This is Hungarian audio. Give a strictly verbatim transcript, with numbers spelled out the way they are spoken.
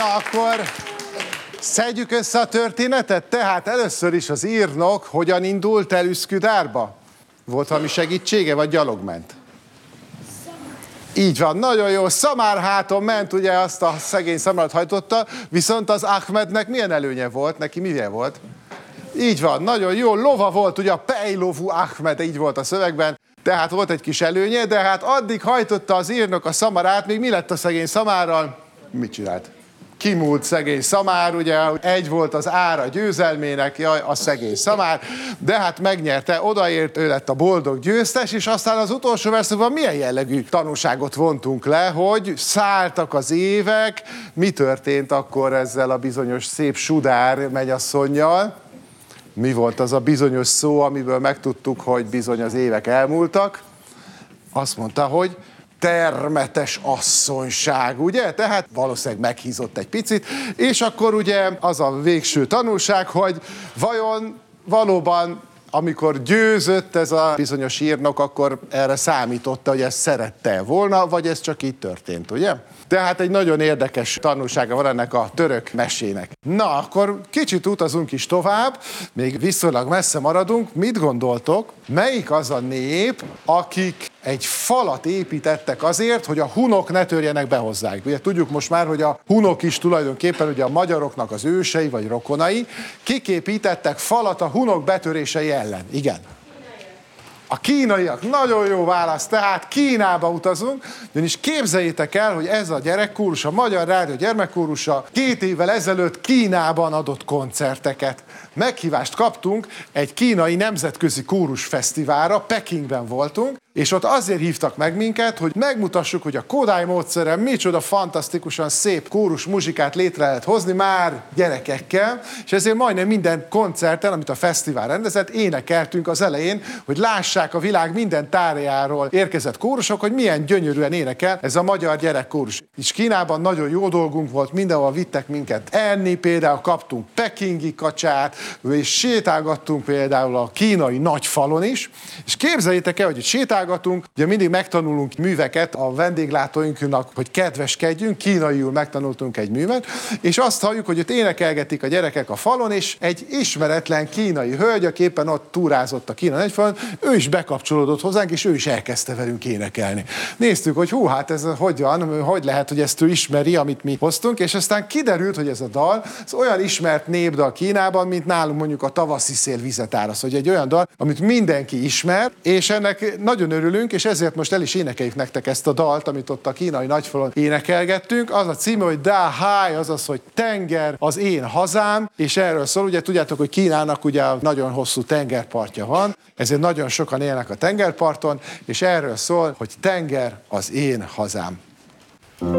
Na akkor szedjük össze a történetet. Tehát először is az írnok hogyan indult el Üszküdárba? Volt valami segítsége, vagy gyalog ment? Így van, nagyon jó. Szamárháton ment, ugye azt a szegény szamarat hajtotta, viszont az Ahmednek milyen előnye volt? Neki milyen volt? Így van, nagyon jó. Lova volt, ugye a Pejlovú Ahmed, így volt a szövegben. Tehát volt egy kis előnye, de hát addig hajtotta az írnok a szamarát, még mi lett a szegény szamárral? Mit csinált? Kimúlt szegény szamár, ugye egy volt az ára győzelmének, jaj, a szegény szamár, de hát megnyerte, odaért, ő lett a boldog győztes, és aztán az utolsó verszakban milyen jellegű tanulságot vontunk le, hogy szálltak az évek, mi történt akkor ezzel a bizonyos szép Sudár mennyasszonnyal? Mi volt az a bizonyos szó, amiből megtudtuk, hogy bizony az évek elmúltak? Azt mondta, hogy termetes asszonyság, ugye? Tehát valószínűleg meghízott egy picit, és akkor ugye az a végső tanulság, hogy vajon valóban, amikor győzött ez a bizonyos írnok, akkor erre számította, hogy ezt szerette volna, vagy ez csak így történt, ugye? Tehát egy nagyon érdekes tanulsága van ennek a török mesének. Na, akkor kicsit utazunk is tovább, még viszonylag messze maradunk. Mit gondoltok, melyik az a nép, akik egy falat építettek azért, hogy a hunok ne törjenek be hozzájuk? Ugye tudjuk most már, hogy a hunok is tulajdonképpen ugye a magyaroknak az ősei vagy rokonai, kik építettek falat a hunok betörései ellen? Igen. A kínaiak, nagyon jó válasz, tehát Kínába utazunk, ugyanis képzeljétek el, hogy ez a gyerekkórus, a Magyar Rádió gyermekkórusa két évvel ezelőtt Kínában adott koncerteket. Meghívást kaptunk egy kínai nemzetközi kórusfesztiválra, Pekingben voltunk, és ott azért hívtak meg minket, hogy megmutassuk, hogy a Kodály módszeren micsoda fantasztikusan szép kórus muzsikát létre lehet hozni már gyerekekkel, és ezért majdnem minden koncerten, amit a fesztivál rendezett, énekeltünk az elején, hogy lássák a világ minden tárjáról érkezett kórusok, hogy milyen gyönyörűen énekel ez a magyar gyerekkórus. És Kínában nagyon jó dolgunk volt, mindenhol vittek minket enni, például kaptunk pekingi kacsát, és sétálgattunk például a kínai nagyfalon is, és képzeljétek el, hogy sétálgatunk, ugye mindig megtanulunk műveket a vendéglátóinknak, hogy kedveskedjünk, kínaiul megtanultunk egy művet, és azt halljuk, hogy ott énekelgetik a gyerekek a falon, és egy ismeretlen kínai hölgy, aki éppen ott túrázott a kínai nagyfalon, ő is bekapcsolódott hozzánk, és ő is elkezdte velünk énekelni. Néztük, hogy hú, hát ez hogy van, hogy lehet, hogy ezt ő ismeri, amit mi hoztunk, és aztán kiderült, hogy ez a dal, ez olyan ismert népdal Kínában, mint nálunk mondjuk a Tavaszi szél vizet árasz, hogy egy olyan dal, amit mindenki ismer, és ennek nagyon örülünk, és ezért most el is énekeljük nektek ezt a dalt, amit ott a kínai nagyfalon énekelgettünk. Az a címe, hogy Da Hai, azaz, hogy tenger az én hazám, és erről szól, ugye tudjátok, hogy Kínának ugye nagyon hosszú tengerpartja van, ezért nagyon sokan élnek a tengerparton, és erről szól, hogy tenger az én hazám.